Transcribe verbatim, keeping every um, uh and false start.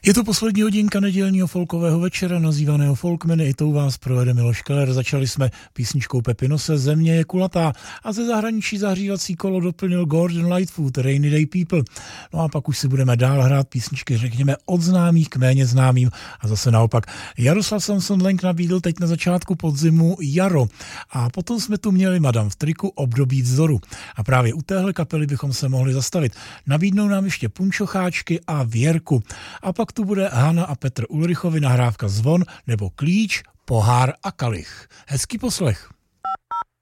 Je to poslední hodinka nedělního folkového večera, nazývaného Folkmeny, i tou vás provede Miloš Keller. Začali jsme písničkou Pepinose Země je kulatá a ze zahraničí zahřívací kolo doplnil Gordon Lightfoot, Rainy Day People. No a pak už si budeme dál hrát písničky, řekněme, od známých k méně známým a zase naopak. Jaroslav Samson Lenk nabídl teď na začátku podzimu Jaro a potom jsme tu měli Madame v triku Období vzoru. A právě u téhle kapely bychom se mohli zastavit. Nabídnou nám ještě Punčocháčky a Věrku. A pak tu bude Hana a Petr Ulrichovi nahrávka Zvon nebo Klíč, pohár a kalich. Hezký poslech.